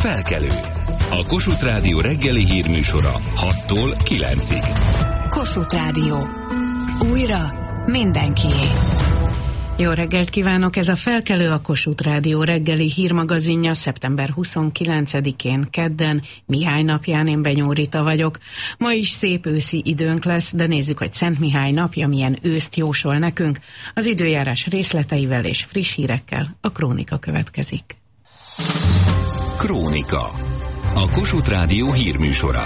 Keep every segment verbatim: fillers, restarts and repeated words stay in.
Felkelő. A Kossuth Rádió reggeli hírműsora hattól kilencig. Kossuth Rádió. Újra mindenkié. Jó reggelt kívánok! Ez a Felkelő, a Kossuth Rádió reggeli hírmagazinja szeptember huszonkilencedikén, kedden, Mihály napján. Én Benyó Rita vagyok. Ma is szép őszi időnk lesz, de nézzük, hogy Szent Mihály napja milyen őszt jósol nekünk. Az időjárás részleteivel és friss hírekkel a Krónika következik. Krónika. A Kossuth Rádió hírműsora.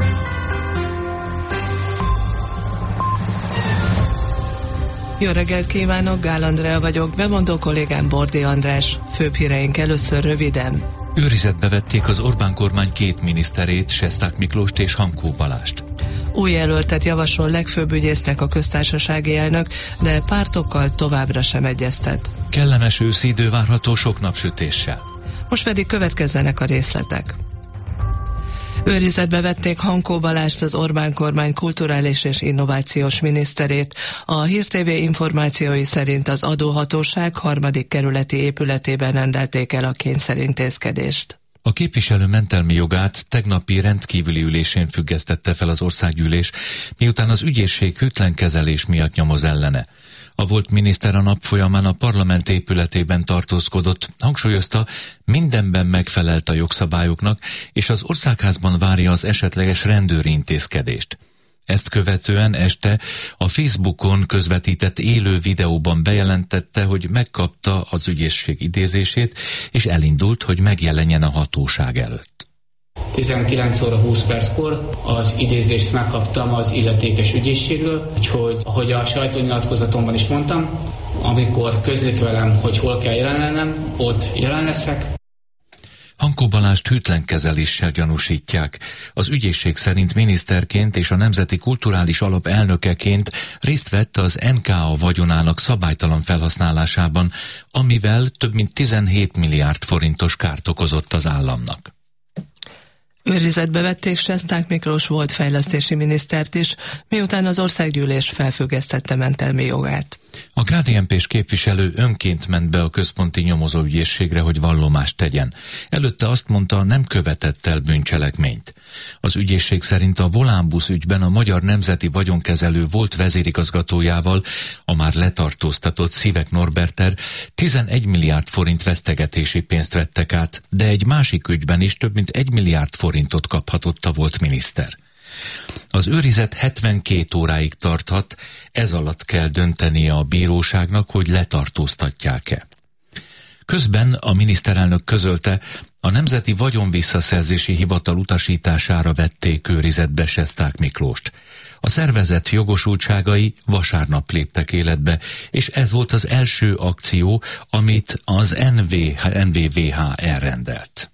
Jó reggelt kívánok, Gál Andrea vagyok, bemondó kollégám Bordi András. Főbb híreink először röviden. Őrizetbe vették az Orbán kormány két miniszterét, Sesták Miklóst és Hankó Balást. Új jelöltet javasol legfőbb ügyésznek a köztársasági elnök, de pártokkal továbbra sem egyeztet. Kellemes őszi idő várható sok napsütéssel. Most pedig következzenek a részletek. Őrizetbe vették Hankó Balást, az Orbán kormány kulturális és innovációs miniszterét. A Hír té vé információi szerint az adóhatóság harmadik kerületi épületében rendelték el a kényszerintézkedést. A képviselő mentelmi jogát tegnapi rendkívüli ülésén függesztette fel az országgyűlés, miután az ügyészség hűtlen kezelés miatt nyomoz ellene. A volt miniszter a nap folyamán a parlament épületében tartózkodott, hangsúlyozta, mindenben megfelelt a jogszabályoknak, és az országházban várja az esetleges rendőri intézkedést. Ezt követően este a Facebookon közvetített élő videóban bejelentette, hogy megkapta az ügyészség idézését, és elindult, hogy megjelenjen a hatóság előtt. tizenkilenc óra húsz perckor az idézést megkaptam az illetékes ügyészségről, úgyhogy, ahogy a sajtónyilatkozatomban is mondtam, amikor közlik velem, hogy hol kell jelen lennem, ott jelen leszek. Hankó Balást hűtlen kezeléssel gyanúsítják. Az ügyészség szerint miniszterként és a Nemzeti Kulturális Alap elnökeként részt vett az en ká á vagyonának szabálytalan felhasználásában, amivel több mint tizenhét milliárd forintos kárt okozott az államnak. Őrizetbe vették Sesták Miklós volt fejlesztési minisztert is, miután az országgyűlés felfüggesztette mentelmi jogát. A ká dé en pés képviselő önként ment be a központi nyomozóügyészségre, hogy vallomást tegyen. Előtte azt mondta, nem követett el bűncselekményt. Az ügyészség szerint a Volánbusz ügyben a Magyar Nemzeti Vagyonkezelő volt vezérigazgatójával, a már letartóztatott Szivek Norberter tizenegy milliárd forint vesztegetési pénzt vettek át, de egy másik ügyben is több mint egy milliárd forintot kaphatott a volt miniszter. Az őrizet hetvenkét óráig tarthat, ez alatt kell döntenie a bíróságnak, hogy letartóztatják-e. Közben a miniszterelnök közölte, a Nemzeti Vagyonvisszaszerzési Hivatal utasítására vették őrizetbe Sesták Miklóst. A szervezet jogosultságai vasárnap léptek életbe, és ez volt az első akció, amit az en vé vé há elrendelt.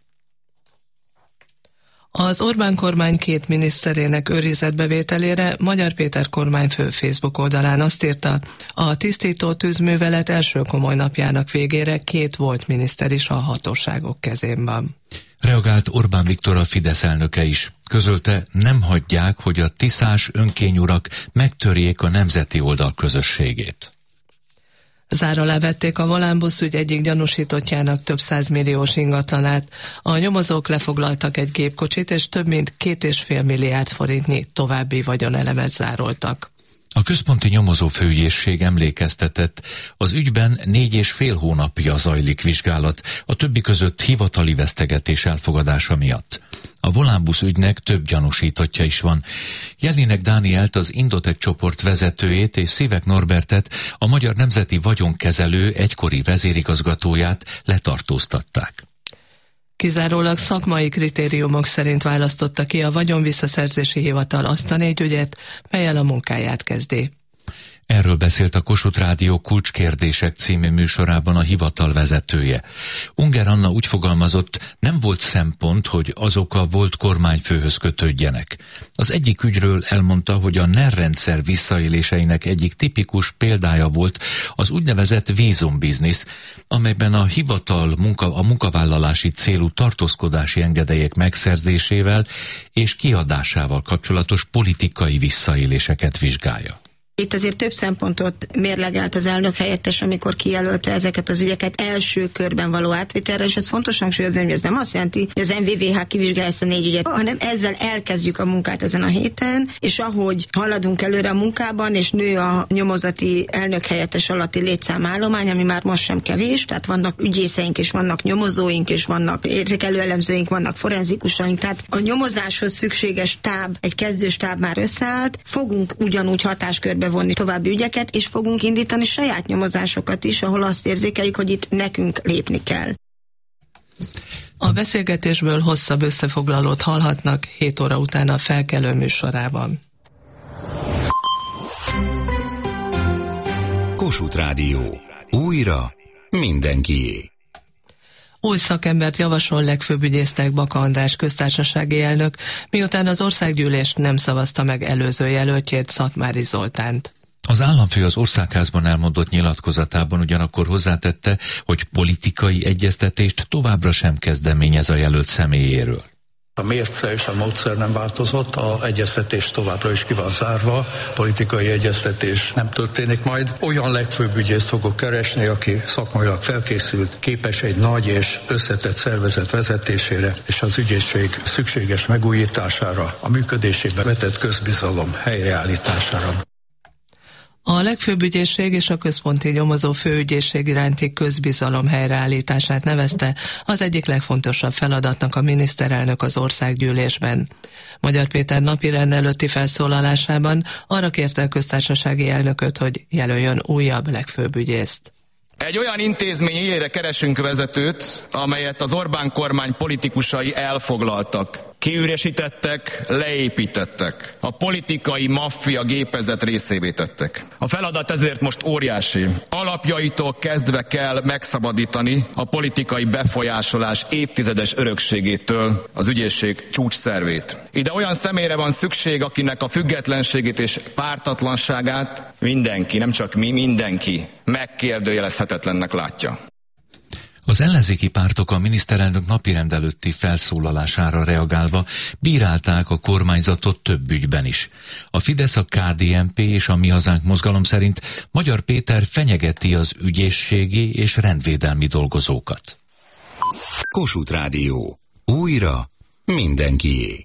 Az Orbán kormány két miniszterének őrizetbevételére Magyar Péter kormányfő Facebook oldalán azt írta, a tisztító tűzművelet első komoly napjának végére két volt miniszter is a hatóságok kezén van. Reagált Orbán Viktor, a Fidesz elnöke is. Közölte, nem hagyják, hogy a tiszás önkényurak megtörjék a nemzeti oldal közösségét. Zár alá vették a Volánbusz ügy egyik gyanúsítottjának több százmilliós ingatlanát. A nyomozók lefoglaltak egy gépkocsit, és több mint két és fél milliárd forintnyi további vagyonelemet zároltak. A központi nyomozó főügyészség emlékeztetett, az ügyben négy és fél hónapja zajlik vizsgálat, a többi között hivatali vesztegetés elfogadása miatt. A Volánbusz ügynek több gyanúsítottja is van. Jelinek Dánielt, az Indotek csoport vezetőjét, és Szivek Norbertet, a Magyar Nemzeti Vagyonkezelő egykori vezérigazgatóját letartóztatták. Kizárólag szakmai kritériumok szerint választotta ki a Vagyonvisszaszerzési Hivatal azt a négy ügyet, mellyel a munkáját kezdi. Erről beszélt a Kossuth Rádió Kulcskérdések című műsorában a hivatal vezetője. Unger Anna úgy fogalmazott, nem volt szempont, hogy azok a volt kormányfőhöz kötődjenek. Az egyik ügyről elmondta, hogy a NER rendszer visszaéléseinek egyik tipikus példája volt az úgynevezett vízumbiznisz, amelyben a hivatal munka, a munkavállalási célú tartózkodási engedélyek megszerzésével és kiadásával kapcsolatos politikai visszaéléseket vizsgálja. Itt azért több szempontot mérlegelt az elnök helyettes, amikor kijelölte ezeket az ügyeket első körben való átvitelre, és ez fontos hangsúlyozni, hogy ez nem azt jelenti, hogy az em vé vé há kivizsgálja ezt a négy ügyet, hanem ezzel elkezdjük a munkát ezen a héten, és ahogy haladunk előre a munkában, és nő a nyomozati elnök helyettes alatti létszámállomány, ami már most sem kevés, tehát vannak ügyészeink, és vannak nyomozóink, és vannak értékelő elemzőink, vannak forenzikusaink, tehát a nyomozáshoz szükséges stáb, egy kezdőstáb már összeállt, fogunk ugyanúgy hatáskörbe vonni további ügyeket, és fogunk indítani saját nyomozásokat is, ahol azt érzékeljük, hogy itt nekünk lépni kell. A beszélgetésből hosszabb összefoglalót hallhatnak hét óra után a Felkelő műsorában. Kossuth Rádió. Újra mindenkié. Új szakembert javasol legfőbb ügyésznek Baka András köztársasági elnök, miután az országgyűlés nem szavazta meg előző jelöltjét, Szatmári Zoltánt. Az államfő az Országházban elmondott nyilatkozatában ugyanakkor hozzátette, hogy politikai egyeztetést továbbra sem kezdeményez a jelölt személyéről. A mérce és a módszer nem változott, a egyeztetés továbbra is ki van zárva, politikai egyeztetés nem történik majd. Olyan legfőbb ügyészt fogok keresni, aki szakmailag felkészült, képes egy nagy és összetett szervezet vezetésére, és az ügyészség szükséges megújítására, a működésébe vetett közbizalom helyreállítására. A legfőbb ügyészség és a központi nyomozó főügyészség iránti közbizalom helyreállítását nevezte az egyik legfontosabb feladatnak a miniszterelnök az országgyűlésben. Magyar Péter napirend előtti felszólalásában arra kérte a köztársasági elnököt, hogy jelöljön újabb legfőbb ügyészt. Egy olyan intézmény élére keresünk vezetőt, amelyet az Orbán kormány politikusai elfoglaltak, kiüresítettek, leépítettek, a politikai maffia gépezet részévé tettek. A feladat ezért most óriási. Alapjaitól kezdve kell megszabadítani a politikai befolyásolás évtizedes örökségétől az ügyészség csúcsszervét. Ide olyan személyre van szükség, akinek a függetlenségét és pártatlanságát mindenki, nem csak mi, mindenki megkérdőjelezhetetlennek látja. Az ellenzéki pártok a miniszterelnök napirend előtti felszólalására reagálva bírálták a kormányzatot több ügyben is. A Fidesz, a ká dé en pé és a Mi Hazánk mozgalom szerint Magyar Péter fenyegeti az ügyészségi és rendvédelmi dolgozókat. Kossuth Rádió. Újra mindenkié.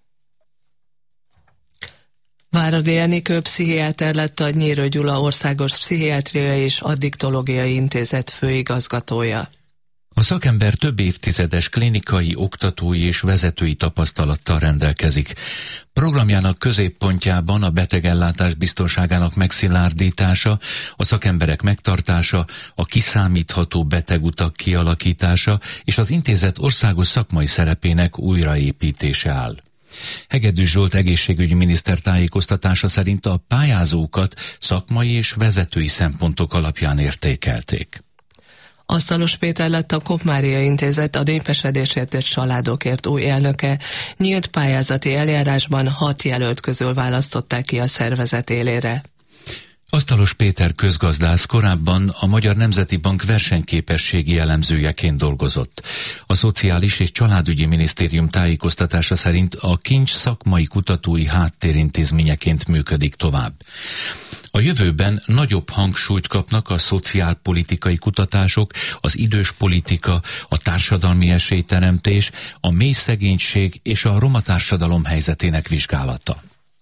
Váradi Enikő pszichiáter lett a Nyírő Gyula Országos Pszichiátriai és Addiktológiai Intézet főigazgatója. A szakember több évtizedes klinikai, oktatói és vezetői tapasztalattal rendelkezik. Programjának középpontjában a betegellátás biztonságának megszilárdítása, a szakemberek megtartása, a kiszámítható betegutak kialakítása és az intézet országos szakmai szerepének újraépítése áll. Hegedűs Zsolt egészségügyi miniszter tájékoztatása szerint a pályázókat szakmai és vezetői szempontok alapján értékelték. Asztalos Péter lett a Kopp-Mária Intézet a népesedésért és családokért új elnöke. Nyílt pályázati eljárásban hat jelölt közül választották ki a szervezet élére. Asztalos Péter közgazdász korábban a Magyar Nemzeti Bank versenyképességi elemzőjeként dolgozott. A Szociális és Családügyi Minisztérium tájékoztatása szerint a Kincs szakmai kutatói háttérintézményeként működik tovább. A jövőben nagyobb hangsúlyt kapnak a szociálpolitikai kutatások, az idős politika, a társadalmi esélyteremtés, a mély szegénység és a roma társadalom helyzetének vizsgálata.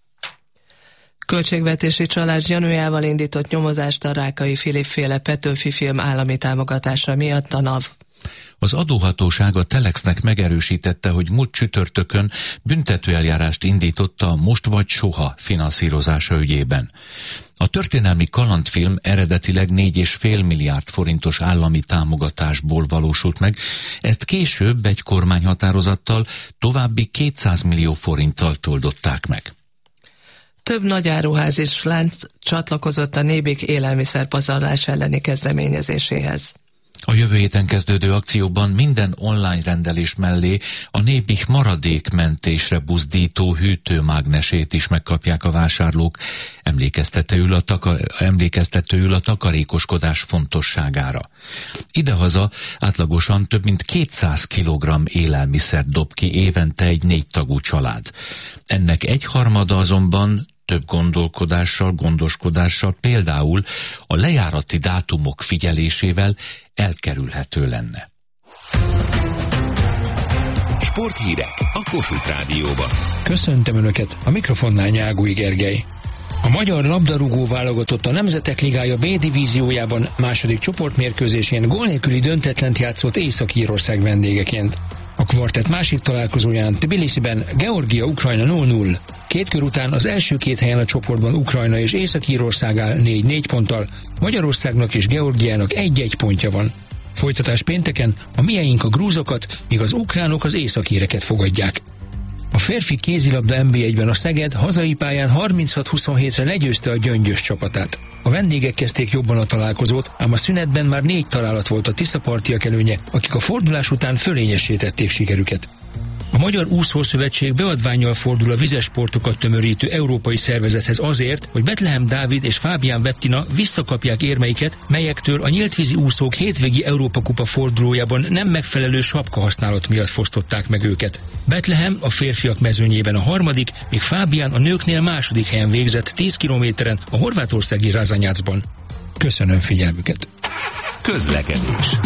Költségvetési csalás gyanújával indított nyomozást a Rákai Filip féle Petőfi film állami támogatása miatt a NAV. Az adóhatóság a Telexnek megerősítette, hogy múlt csütörtökön büntetőeljárást indított a Most vagy soha finanszírozása ügyében. A történelmi kalandfilm eredetileg négy egész öt milliárd forintos állami támogatásból valósult meg, ezt később egy kormányhatározattal további kétszáz millió forinttal toldották meg. Több nagyáruház és lánc csatlakozott a Nébik élelmiszerpazarlás elleni kezdeményezéséhez. A jövő héten kezdődő akcióban minden online rendelés mellé a Nébik maradékmentésre buzdító hűtőmágnesét is megkapják a vásárlók, emlékeztetőül a, takar, emlékeztetőül a takarékoskodás fontosságára. Idehaza átlagosan több mint kétszáz kilogramm élelmiszer dob ki évente egy négy tagú család. Ennek egyharmada azonban több gondolkodással, gondoskodással, például a lejárati dátumok figyelésével elkerülhető lenne. Sporthírek a Kossuth Rádióban. Köszöntöm Önöket, a mikrofonnál Nyágúj Gergely. A magyar labdarúgó válogatott a Nemzetek Ligája B divíziójában második csoportmérkőzésén gól nélküli döntetlent játszott Észak-Írország vendégeként. A kvartett másik találkozóján Tbilisiben Georgia-Ukrajna nulla nulla. Két kör után az első két helyen a csoportban Ukrajna és Észak-Írország áll négy négy ponttal, Magyarországnak és Georgiának egy-egy pontja van. Folytatás pénteken a mieink a grúzokat, míg az ukránok az északíreket fogadják. A férfi kézilabda en bé egyben a Szeged hazai pályán harminchat huszonhétre legyőzte a Gyöngyös csapatát. A vendégek kezdték jobban a találkozót, ám a szünetben már négy találat volt a tiszapartiak előnye, akik a fordulás után fölényessé tették sikerüket. A Magyar Úszószövetség beadvánnyal fordul a vizes sportokat tömörítő európai szervezethez azért, hogy Betlehem Dávid és Fábián Bettina visszakapják érmeiket, melyektől a nyíltvízi úszók hétvégi Európa-kupa fordulójában nem megfelelő sapka használat miatt fosztották meg őket. Betlehem a férfiak mezőnyében a harmadik, míg Fábián a nőknél második helyen végzett tíz kilométeren a horvátországi Razanyacban. Köszönöm figyelmüket! Közlekedés.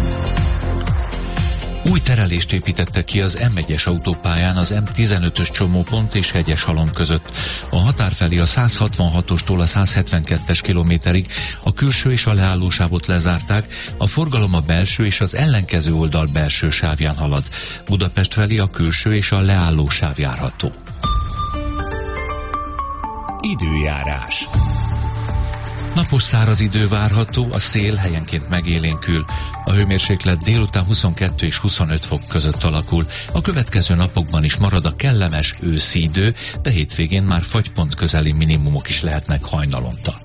Új terelést építettek ki az em egyes autópályán az em tizenötös csomópont és Hegyeshalom között. A határ felé a száz hatvanhatostól a száz hetvenkettes kilométerig a külső és a leállósávot lezárták, a forgalom a belső és az ellenkező oldal belső sávján halad. Budapest felé a külső és a leállósáv járható. Időjárás. Napos száraz idő várható, a szél helyenként megélénkül. A hőmérséklet délután huszonkettő és huszonöt fok között alakul. A következő napokban is marad a kellemes őszi idő, de hétvégén már fagypont közeli minimumok is lehetnek hajnalonta.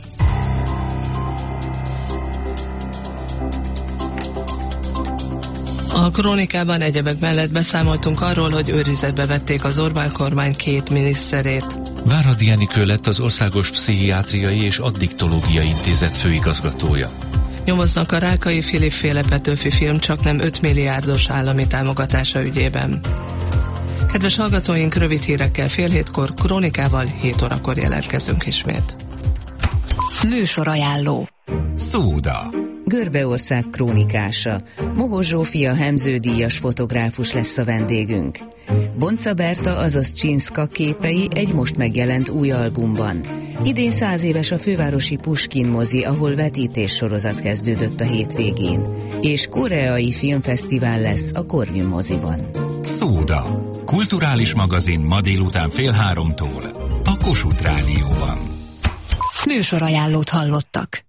A krónikában egyebek mellett beszámoltunk arról, hogy őrizetbe vették az Orbán kormány két miniszterét. Váradi Enikő lett az Országos Pszichiátriai és Addiktológiai Intézet főigazgatója. Nyomoznak a Rákai Filip féle Petőfi film csaknem öt milliárdos állami támogatása ügyében. Kedves hallgatóink, rövid hírekkel fél hétkor, krónikával hét órakor jelentkezünk ismét. Műsorajánló. Szóda. Görbeország krónikása. Mohos Zsófia hemződíjas fotográfus lesz a vendégünk. Bonca Berta, azaz Csinszka képei egy most megjelent új albumban. Idén száz éves a fővárosi Puskin mozi, ahol vetítéssorozat kezdődött a hétvégén. És koreai filmfesztivál lesz a Corvin moziban. Szóda. Kulturális magazin ma délután fél háromtól a Kossuth Rádióban. Műsorajánlót hallottak.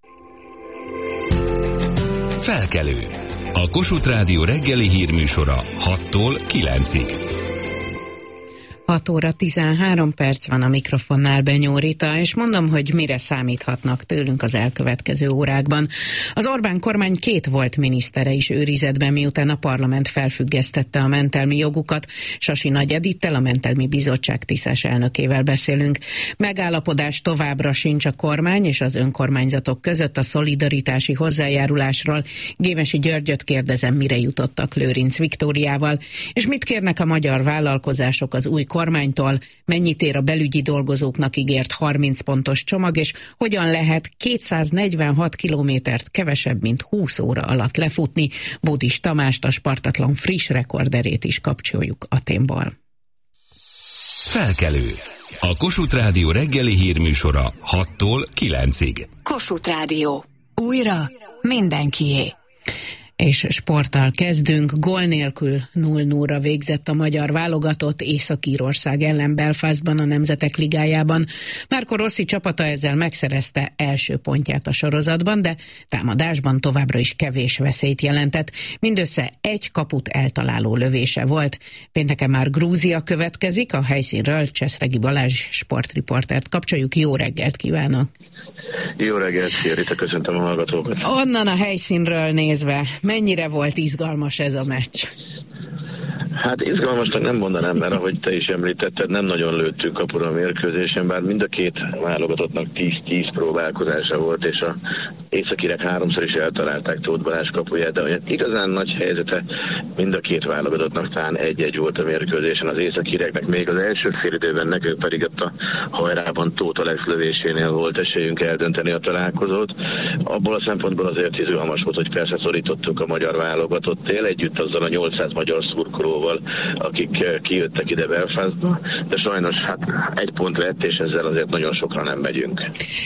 Felkelő. A Kossuth Rádió reggeli hírműsora hattól kilencig. hat óra tizenhárom perc van, a mikrofonnál Benyó Rita, és mondom, hogy mire számíthatnak tőlünk az elkövetkező órákban. Az Orbán kormány két volt minisztere is őrizetben, miután a parlament felfüggesztette a mentelmi jogukat. Sasi Nagy Edittel, a Mentelmi Bizottság tisztes elnökével beszélünk. Megállapodás továbbra sincs a kormány és az önkormányzatok között a szolidaritási hozzájárulásról. Gémesi Györgyöt kérdezem, mire jutottak Lőrinc Viktóriával, és mit kérnek a magyar vállalkozások az új kormánytól, mennyit ér a belügyi dolgozóknak ígért harminc pontos csomag, és hogyan lehet kétszáznegyvenhat kilométert kevesebb, mint húsz óra alatt lefutni. Bódis Tamást, a Spartathlon friss rekorderét is kapcsoljuk Athénból. Felkelő. A Kossuth Rádió reggeli hírműsora hattól kilencig. Kossuth Rádió. Újra mindenkié. És sporttal kezdünk. Gól nélkül nulla nullra végzett a magyar válogatott Észak-Írország ellen Belfastban a Nemzetek Ligájában. Marco Rossi csapata ezzel megszerezte első pontját a sorozatban, de támadásban továbbra is kevés veszélyt jelentett. Mindössze egy kaput eltaláló lövése volt. Pénteken már Grúzia következik, a helyszínről Cseszregi Balázs sportriportert kapcsoljuk. Jó reggelt kívánok! Jó reggelt, szia Rita, köszöntöm a hallgatókat. Onnan a helyszínről nézve, mennyire volt izgalmas ez a meccs? Hát izgalmasnak nem mondanám, mert ahogy te is említetted, nem nagyon lőttünk kapura a mérkőzésen, bár mind a két válogatottnak tíz-tíz próbálkozása volt, és a Északirek háromszor is eltalálták Tóth Balázs kapuját, de olyan igazán nagy helyzete mind a két válogatottnak, talán egy-egy volt a mérkőzésen, az Északireknek még az első félidőben, nekünk pedig ott a hajrában Tóth Alex lövésénél volt esélyünk eldönteni a találkozót. Abból a szempontból azért izgalmas volt, hogy persze szorítottuk a magyar válogatottél együtt azzal a nyolcszáz magyar szurkolóval, akik kijöttek ide Belfastba, de sajnos hát egy pont lett, és ezzel azért nagyon sokra nem megyünk.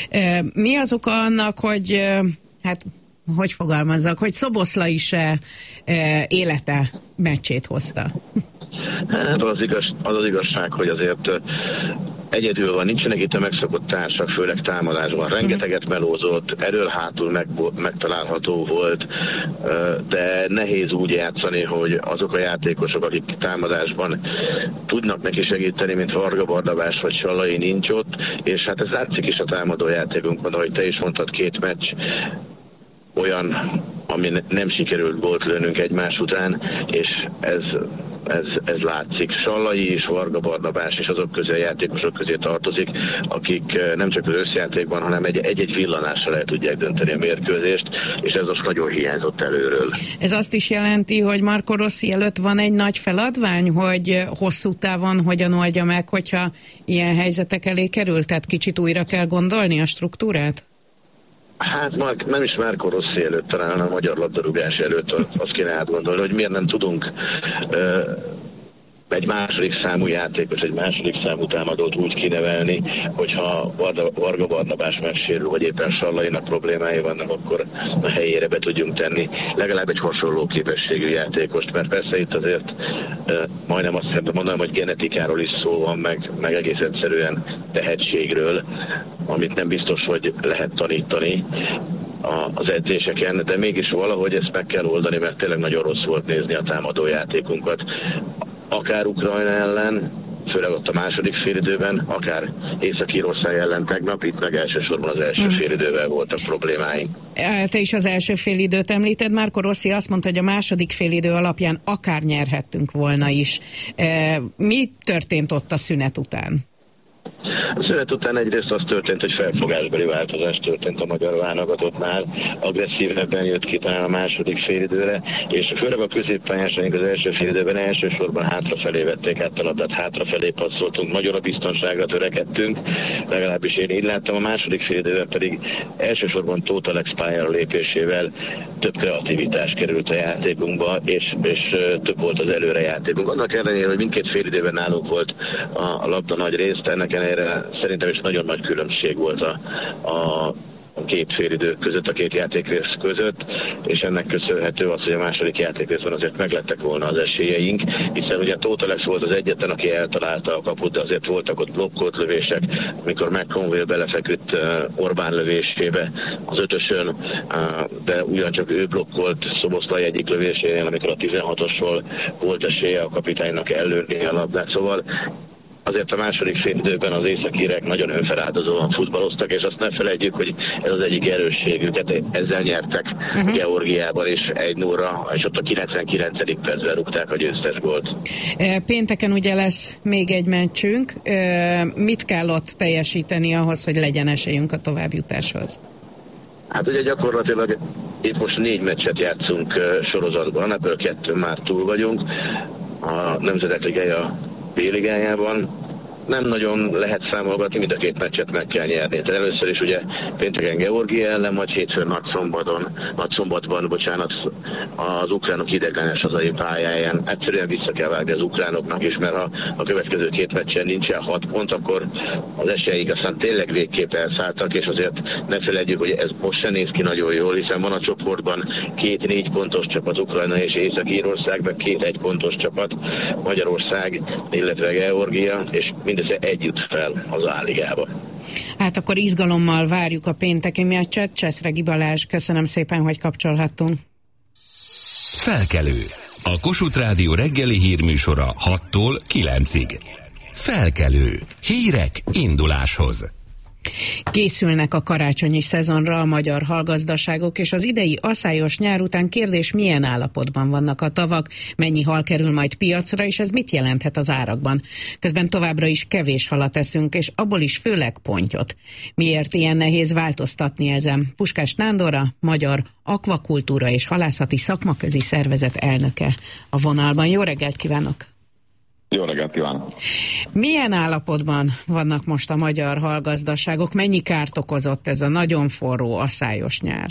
Mi az oka annak, hogy hát hogy fogalmazzak, hogy Szoboszlai se élete meccsét hozta? Hát az, igaz, az az igazság, hogy azért egyedül van, nincsenek itt a megszokott társak, főleg támadásban. Rengeteget melózott, erről hátul meg, megtalálható volt, de nehéz úgy játszani, hogy azok a játékosok, akik támadásban tudnak neki segíteni, mint Varga Barnabás vagy Sallai nincs ott, és hát ez látszik is a támadó játékunkban, ahogy te is mondtad, két meccs olyan, ami nem sikerült gólt lőnünk egymás után, és ez, ez, ez látszik. Sallai és Varga Barnabás és azok közé a játékosok közé tartozik, akik nem csak az összjátékban, hanem egy-egy villanással el tudják dönteni a mérkőzést, és ez most nagyon hiányzott előről. Ez azt is jelenti, hogy Marco Rossi előtt van egy nagy feladvány, hogy hosszú távon hogyan oldja meg, hogyha ilyen helyzetek elé kerül? Tehát kicsit újra kell gondolni a struktúrát? Hát Mark, nem is Marco Rossi előtt, talán a magyar labdarúgás előtt azt kéne átgondolni, hogy miért nem tudunk uh, egy második számú játékos, egy második számú támadót úgy kinevelni, hogyha Varga Barnabás megsérül, vagy éppen Sallainak problémái vannak, akkor a helyére be tudjunk tenni legalább egy hasonló képességű játékost, mert persze itt azért uh, majdnem azt szeretném mondanom, hogy genetikáról is szó van, meg, meg egész egyszerűen tehetségről, amit nem biztos, hogy lehet tanítani az edzéseken, de mégis valahogy ezt meg kell oldani, mert tényleg nagyon rossz volt nézni a támadó játékunkat. Akár Ukrajna ellen, főleg ott a második félidőben, akár Észak-Írország ellen tegnap, itt meg elsősorban az első mm. félidővel voltak problémáink. Te is az első félidőt említed, Marco Rossi azt mondta, hogy a második félidő alapján akár nyerhettünk volna is. Mi történt ott a szünet után? A szünet után egyrészt az történt, hogy felfogásbeli változás történt a magyar válogatottnál, agresszívebben jött ki talán a második félidőre, és főleg a középpályásaink az első félidőben elsősorban hátrafelé vették át a labdát, hátrafelé passzoltunk, nagyon a biztonságra törekedtünk, legalábbis én így láttam, a második félidőben pedig elsősorban Tóth Alex pályára lépésével több kreativitás került a játékunkba, és, és több volt az előrejátékunk. Annak ellenére, hogy mindkét félidőben nálunk volt a, a labda nagy részt, ennek ellenére szerintem is nagyon nagy különbség volt a, a a két félidő között, a két játékrész között, és ennek köszönhető az, hogy a második játékrészben azért meglettek volna az esélyeink, hiszen ugye Tóth Alex volt az egyetlen, aki eltalálta a kaput, de azért voltak ott blokkolt lövések, amikor McConville belefeküdt Orbán lövésébe az ötösön, de ugyancsak ő blokkolt Szoboszlai egyik lövésénél, amikor a tizenhatosról volt esélye a kapitánynak ellőni a labdát, szóval azért a második félidőben az északírek nagyon önfeláldozóan futballoztak, és azt ne felejtjük, hogy ez az egyik erősségüket, ezzel nyertek uh-huh. Georgiában is egy nulla, és ott a kilencvenkilencedik percben rúgták a győztes gólt. Pénteken ugye lesz még egy meccsünk. Mit kell ott teljesíteni ahhoz, hogy legyen esélyünk a továbbjutáshoz? Hát ugye gyakorlatilag itt most négy meccset játszunk sorozatban, ebből kettő már túl vagyunk. A Nemzetek Ligája B-ligájában nem nagyon lehet számolgatni, mind a két meccset meg kell nyerni. Tehát először is ugye pénteken Georgia ellen, majd hétfőn Nagyszombaton, Nagyszombatban, bocsánat, az ukránok ideglenes hazai pályáján. Egyszerűen vissza kell vágni az ukránoknak is, mert ha a következő két meccsen nincsen hat pont, akkor az esélyeik aztán tényleg végképp elszálltak, és azért ne felejtjük, hogy ez most se néz ki nagyon jól, hiszen van a csoportban két négy pontos csapat, Ukrajna és Észak-Írország, meg két egy pontos csapat, Magyarország, illetve Georgia, és mindössze egy jut fel az A-ligába. Hát akkor izgalommal várjuk a pénteki meccset. Cseszregi Balázs, köszönöm szépen, hogy kapcsolhattunk. Felkelő. A Kossuth Rádió reggeli hírműsora hattól kilencig. Felkelő. Hírek induláshoz. Készülnek a karácsonyi szezonra a magyar hallgazdaságok, és az idei aszályos nyár után kérdés, milyen állapotban vannak a tavak, mennyi hal kerül majd piacra, és ez mit jelenthet az árakban. Közben továbbra is kevés halat eszünk, és abból is főleg pontyot. Miért ilyen nehéz változtatni ezen? Puskás Nándor, Magyar Akvakultúra és Halászati Szakmaközi Szervezet elnöke a vonalban. Jó reggelt kívánok! Jó reggelt kívánok! Milyen állapotban vannak most a magyar hallgazdaságok? Mennyi kárt okozott ez a nagyon forró, aszályos nyár?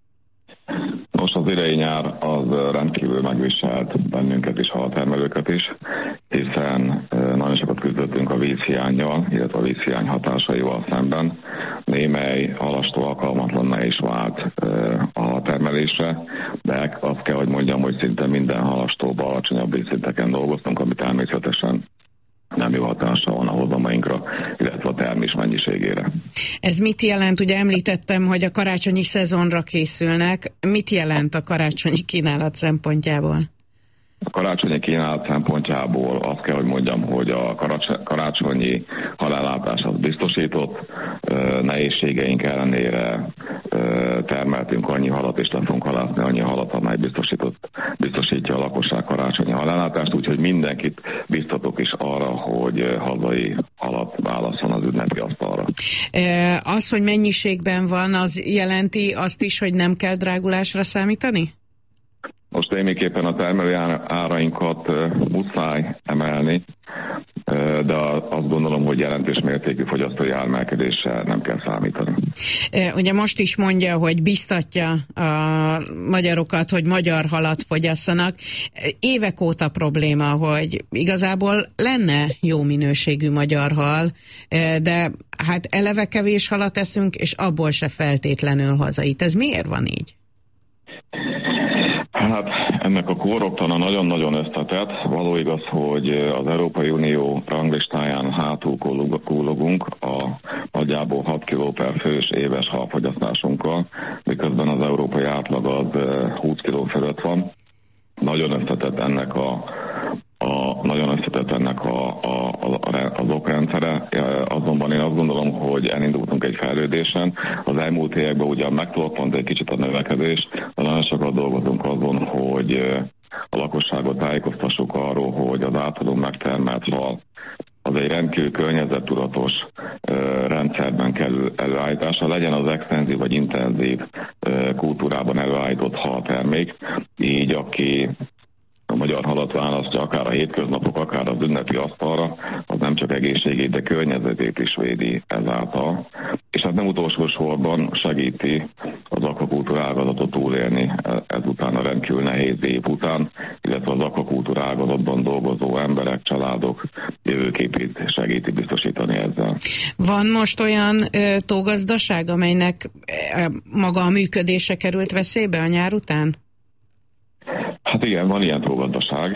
Most az idei nyár az rendkívül megviselt bennünket is, haltermelőket is, hiszen nagyon sokat küzdöttünk a vízhiánnyal, illetve a vízhiány hatásaival szemben. Némely halastó alkalmatlanná is vált a haltermelésre, de azt kell, hogy mondjam, hogy szinte minden halastóban alacsonyabb vízszinteken dolgoztunk, ami természetesen nem jó hatással van a hozamainkra, illetve a termés mennyiségére. Ez mit jelent? Ugye említettem, hogy a karácsonyi szezonra készülnek. Mit jelent a karácsonyi kínálat szempontjából? A karácsonyi kínálat szempontjából azt kell, hogy mondjam, hogy a karácsonyi halellátás az biztosított, nehézségeink ellenére termeltünk annyi halat, és le fogunk halászni annyi halat, amely biztosított, biztosítja a lakosság karácsonyi halellátást, úgyhogy mindenkit biztatok is arra, hogy hazai halat válasszon az ünnepi asztalra. Az, hogy mennyiségben van, az jelenti azt is, hogy nem kell drágulásra számítani? Most némiképpen a termelő árainkat muszáj emelni, de azt gondolom, hogy jelentős mértékű fogyasztói áremelkedéssel nem kell számítani. Ugye most is mondja, hogy biztatja a magyarokat, hogy magyar halat fogyasszanak. Évek óta probléma, hogy igazából lenne jó minőségű magyar hal, de hát eleve kevés halat eszünk, és abból se feltétlenül hazait. Ez miért van így? Hát ennek a kóroktana nagyon-nagyon összetett. Való igaz, hogy az Európai Unió ranglistáján hátul kúlogunk a nagyjából hat kiló per fős éves halfogyasztásunkkal, miközben az európai átlag az húsz kiló fölött van. Nagyon összetett ennek a A, nagyon összetett ennek a, a, a, az okrendszere, azonban én azt gondolom, hogy elindultunk egy fejlődésen. Az elmúlt években ugyan megtorpant egy kicsit a növekedés, de nagyon sokat dolgozunk azon, hogy a lakosságot tájékoztassuk arról, hogy az általunk megtermelt hal az egy rendkívül környezettudatos uh, rendszerben kerül előállítása, legyen az extenzív vagy intenzív uh, kultúrában előállított haltermék, így aki a magyar halat választja, akár a hétköznapok, akár az ünnepi asztalra, az nem csak egészségét, de környezetét is védi ezáltal. És hát nem utolsó sorban segíti az akvakultúra ágazatot túlélni ezután a rendkívül nehéz év után, illetve az akvakultúra ágazatban dolgozó emberek, családok jövőképét segíti biztosítani ezzel. Van most olyan ö, tógazdaság, amelynek ö, maga a működése került veszélybe a nyár után? Hát igen, van ilyen tógazdaság,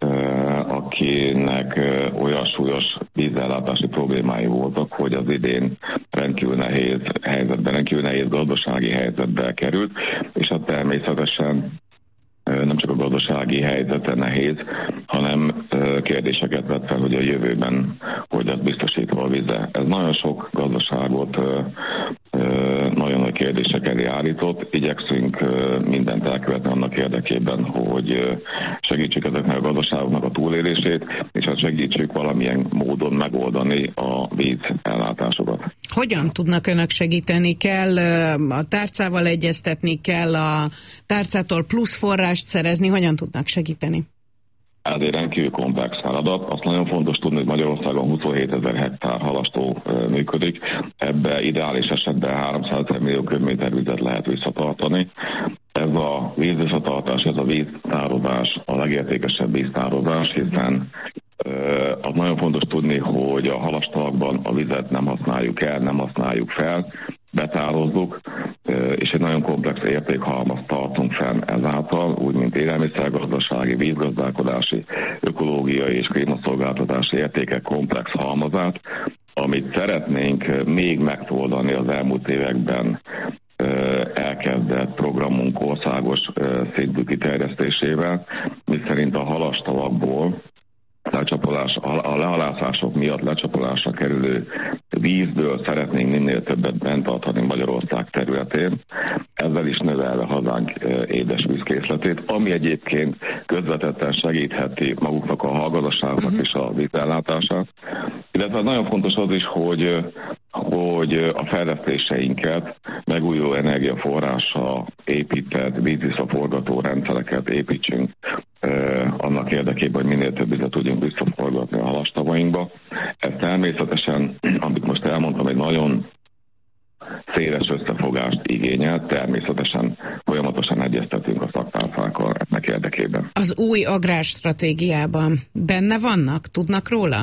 akinek olyan súlyos vízellátási problémái voltak, hogy az idén rendkívül nehéz helyzetben, rendkívül nehéz gazdasági helyzetbe került, és hát természetesen nem csak a gazdasági helyzete nehéz, hanem kérdéseket vett fel, hogy a jövőben hogy lesz biztosítva a vize. Ez nagyon sok gazdaságot nagyon nagy kérdések elé állított. Igyekszünk mindent elkövetni annak érdekében, hogy segítsük ezeknek a gazdaságoknak a túlélését, és hát segítsük valamilyen módon megoldani a vízellátásokat. Hogyan tudnak önök segíteni? Kell a tárcával egyeztetni, kell a tárcától plusz forrást szerezni? Hogyan tudnak segíteni? Ez egy rendkívül komplex feladat. Azt nagyon fontos tudni, hogy Magyarországon huszonhét ezer hektár halastó működik. Ebbe ideális esetben háromszáz millió köbméter vizet lehet visszatartani. Ez a vízvisszatartás, ez a víztározás a legértékesebb víztározás, hiszen az nagyon fontos tudni, hogy a halastalakban a vizet nem használjuk el, nem használjuk fel, betározzuk, és egy nagyon komplex értékhalmazt tartunk fenn ezáltal, úgy mint élelmiszergazdasági, vízgazdálkodási, ökológiai és klímaszolgáltatási értékek komplex halmazát, amit szeretnénk még megtoldani az elmúlt években elkezdett programunk országos szintű kiterjesztésével, miszerint a halastavakból, tehát lecsapolás, a lehalászások miatt lecsapolásra kerülő vízből szeretnénk minél többet bent tartani Magyarország területén, ezzel is növelve hazánk édesvízkészletét, ami egyébként közvetetten segítheti maguknak a hallgazdaságnak uh-huh. és a vízellátását. Illetve nagyon fontos az is, hogy, hogy a fejlesztéseinket megújuló energiaforrással épített vízvisszaforgató rendszereket építsünk eh, annak érdekében, hogy minél több vizet tudjunk visszaforgatni a halastavainkba. Ez természetesen, amit most elmondtam, egy nagyon széles összefogást igényel, természetesen folyamatosan egyeztetünk a szaktárcákkal ennek érdekében. Az új agrárstratégiában benne vannak? Tudnak róla?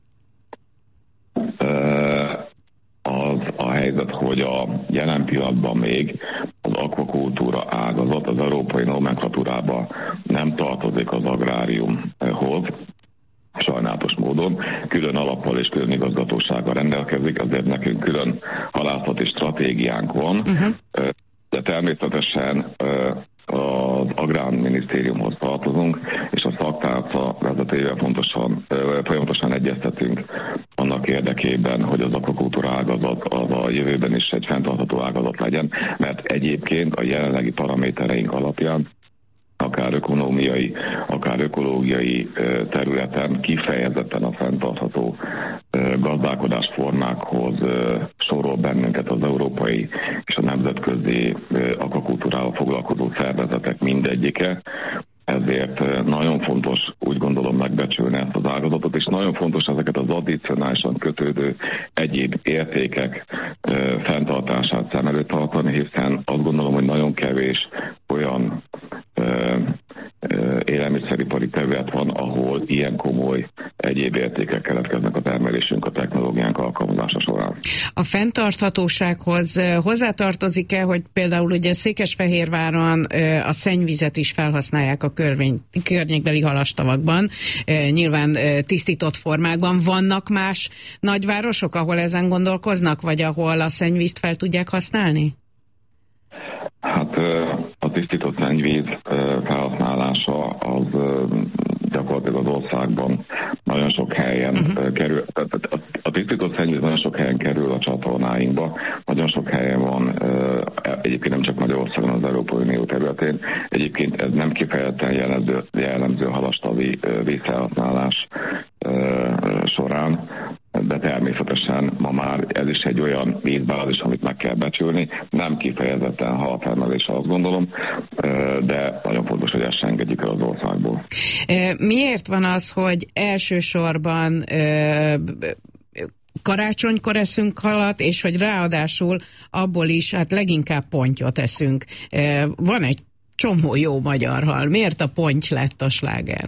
Az a helyzet, hogy a jelen pillanatban még az akvakultúra ágazat az európai nomenklatúrába nem tartozik az agráriumhoz, sajnálatos módon, külön alappal és külön igazgatósággal rendelkezik, azért nekünk külön halászati stratégiánk van, uh-huh. de természetesen az Agrárminisztériumhoz tartozunk, és a szaktárca vezetőjével fontosan, folyamatosan egyeztetünk annak érdekében, hogy az akvakultúra ágazat az a jövőben is egy fenntartható ágazat legyen, mert egyébként a jelenlegi paramétereink alapján akár ökonómiai, akár ökológiai területen kifejezetten a fenntartható gazdálkodásformákhoz sorol bennünket az európai és a nemzetközi akvakultúrával foglalkozó szervezetek mindegyike. Ezért nagyon fontos, úgy gondolom, megbecsülni ezt az ágazatot, és nagyon fontos ezeket az addicionálisan kötődő egyéb értékek fenntartását szem előtt tartani, hiszen azt gondolom, hogy nagyon kevés olyan élelmiszeripari terület van, ahol ilyen komoly egyéb értékek keletkeznek a termelésünk, a technológiánk alkalmazása során. A fenntarthatósághoz hozzátartozik-e, hogy például ugye Székesfehérváron a szennyvizet is felhasználják a körvény, környékbeli halastavakban, nyilván tisztított formákban. Vannak más nagyvárosok, ahol ezen gondolkoznak, vagy ahol a szennyvízt fel tudják használni? Hát a tisztított szennyvíz felhasználása az gyakorlatilag az országban nagyon sok helyen uh-huh. kerül. A tisztított szennyvíz nagyon sok helyen kerül a csatornáinkba, nagyon sok helyen van, egyébként nem csak Magyarországon, az Európai Unió területén. Egyébként ez nem kifejezetten jellemző, jellemző halastavi vízfelhasználás során, de természetesen ma már ez is egy olyan vízbázis, amit meg kell becsülni. Nem kifejezetten haltermelés, azt gondolom, de nagyon fontos, hogy ezt se engedjük el az országból. Miért van az, hogy elsősorban karácsonykor eszünk halat, és hogy ráadásul abból is hát leginkább pontyot eszünk? Van egy csomó jó magyar hal. Miért a ponty lett a sláger?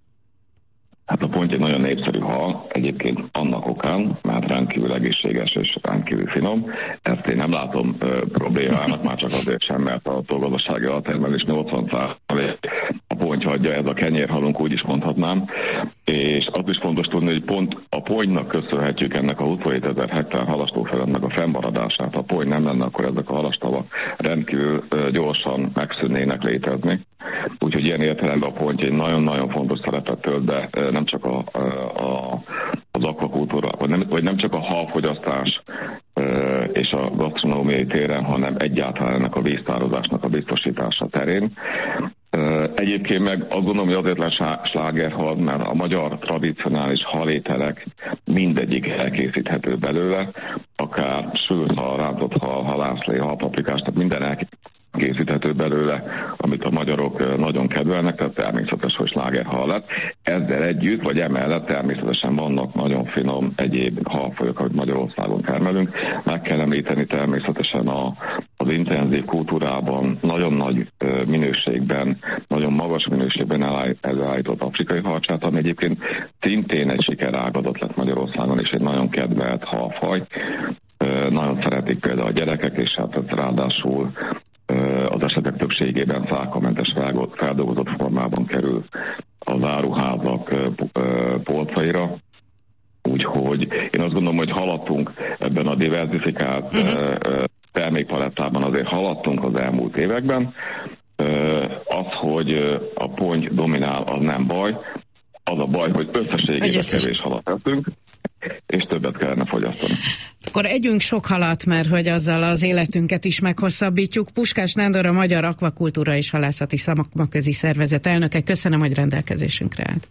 Hát a ponty egy nagyon népszerű hal, egyébként annak okán, mert rendkívül egészséges és rendkívül finom. Ezt én nem látom ö, problémának, már csak azért sem, mert a gazdasági altermelés nyolcvan százalék a ponty hagyja, ez a kenyérhalunk, úgy is mondhatnám. És azt is fontos tudni, hogy pont a pontynak köszönhetjük ennek a huszonhétezer hektár halastóföldnek a fennmaradását. Ha a ponty nem lenne, akkor ezek a halastavak rendkívül ö, gyorsan megszűnnének létezni. Úgyhogy ilyen értelemben a ponty egy nagyon-nagyon fontos szerepet tölt be, nem csak a, a, az akvakultúra, vagy nem, vagy nem csak a halfogyasztás és a gasztronómiai téren, hanem egyáltalán ennek a víztározásnak a biztosítása terén. Egyébként meg azt gondolom, hogy azért lesz slágerhal, mert a magyar tradicionális halételek mindegyik elkészíthető belőle, akár sült hal, rántott hal, halászlé, halpaprikás, tehát minden elkészíthető készíthető belőle, amit a magyarok nagyon kedvelnek, tehát természetes, hogy slágerhal lett. Ezzel együtt, vagy emellett természetesen vannak nagyon finom egyéb halfajok, amit Magyarországon termelünk. Meg kell említeni természetesen a, az intenzív kultúrában nagyon nagy minőségben, nagyon magas minőségben elállított afrikai harcsát, ami egyébként szintén egy sikerágazat lett Magyarországon, és egy nagyon kedvelt halfaj. Nagyon szeretik például a gyerekek, és hát ez ráadásul az esetek többségében szálkamentes feldolgozott formában kerül az áruházak polcaira. Úgyhogy én azt gondolom, hogy haladtunk ebben a diversifikált uh-huh. termékpalettában, azért haladtunk az elmúlt években. Az, hogy a ponty dominál, az nem baj. Az a baj, hogy összességében Összes... kevés halat eszünk, és többet kellene fogyasztani. Akkor együnk sok halat, mert hogy azzal az életünket is meghosszabbítjuk. Puskás Nándor, a Magyar Akvakultúra és Halászati Szakmaközi Szervezet elnöke. Köszönöm, hogy rendelkezésünkre állt.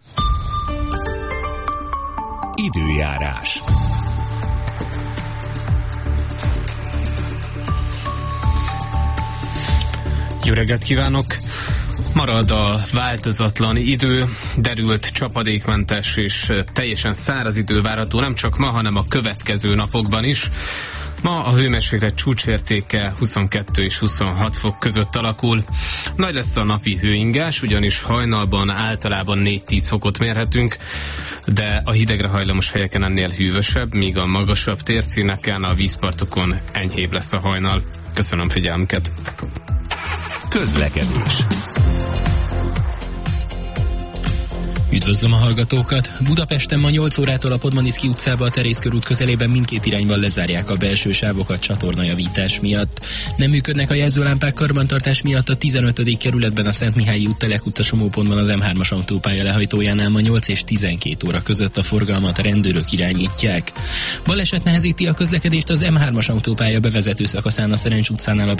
Időjárás. Jó reggelt kívánok! Marad a változatlan idő, derült, csapadékmentes és teljesen száraz idő várható nem csak ma, hanem a következő napokban is. Ma a hőmérséklet csúcsértéke huszonkettő és huszonhat fok között alakul. Nagy lesz a napi hőingás, ugyanis hajnalban általában négy-tíz fokot mérhetünk, de a hidegre hajlamos helyeken ennél hűvösebb, míg a magasabb térszíneken, a vízpartokon enyhébb lesz a hajnal. Köszönöm figyelmüket! Közlekedés. Üdvözlöm a hallgatókat! Budapesten ma nyolc órától a Podmaniszky utcába a Terész körút közelében mindkét irányban lezárják a belső sávokat csatornajavítás miatt. Nem működnek a jelzőlámpák karbantartás miatt a tizenötödik kerületben a Szent Mihályi út Telek utca csomópontban az M hármas autópálya lehajtójánál ma nyolc és tizenkét óra között a forgalmat rendőrök irányítják. Baleset nehezíti a közlekedést az M hármas autópálya bevezető szakaszán a Szerencs utcánál a